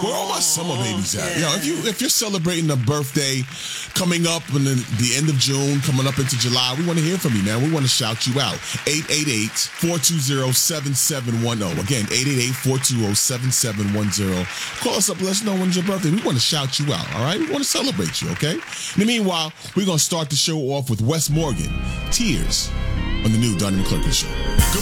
Where all my summer babies at? If you're celebrating a birthday coming up in the end of June, coming up into July, we want to hear from you, man. We want to shout you out. 888-420-7710. Again, 888-420-7710. Call us up. Let us know when's your birthday. We want to shout you out, all right? We want to celebrate you, okay? In the meanwhile, we're going to start the show off with Wes Morgan, Tears, on the new Donnie McClurkin Show.